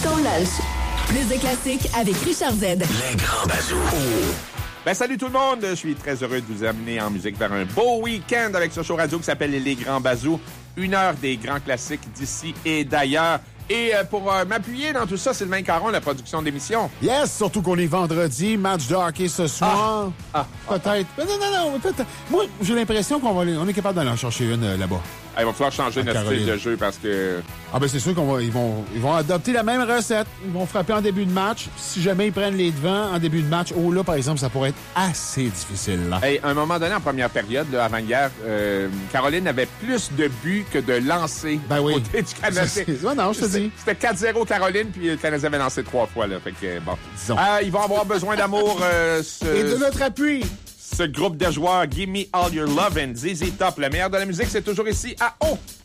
ton lunch. Plus de classiques avec Richard Z. Les grands bazous. Ben, salut tout le monde! Je suis très heureux de vous amener en musique vers un beau week-end avec ce show radio qui s'appelle Les Grands Bazous. 1 heure des grands classiques d'ici et d'ailleurs. Et pour m'appuyer dans tout ça, Sylvain Caron, la production d'émission. Yes, surtout qu'on est vendredi, match de hockey ce soir. Peut-être. Non, peut-être. Moi, j'ai l'impression on est capable d'aller en chercher une là-bas. Il va falloir changer notre style de jeu parce que... Ah ben c'est sûr ils vont adopter la même recette. Ils vont frapper en début de match. Si jamais ils prennent les devants en début de match, là, par exemple, ça pourrait être assez difficile, là. À un moment donné, en première période, là, avant-hier, Caroline avait plus de buts que de lancers côté du Canadien. Non, je te dis. C'était 4-0 Caroline, puis le Canadien avait lancé 3 fois, là. Fait que, bon. Disons. Ils vont avoir besoin d'amour, Et de notre appui. Ce groupe de joueurs, Give Me All Your Love and ZZ Top. Le meilleur de la musique, c'est toujours ici à